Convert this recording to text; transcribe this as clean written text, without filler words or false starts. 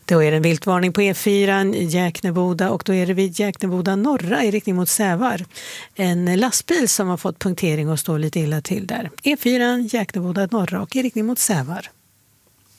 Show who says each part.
Speaker 1: Då är det en viltvarning på E4 i Jäkneboda och då är det vid Jäkneboda norra i riktning mot Sävar. En lastbil som har fått punktering och står lite illa till där. E4 Jäkneboda norra och i riktning mot Sävar.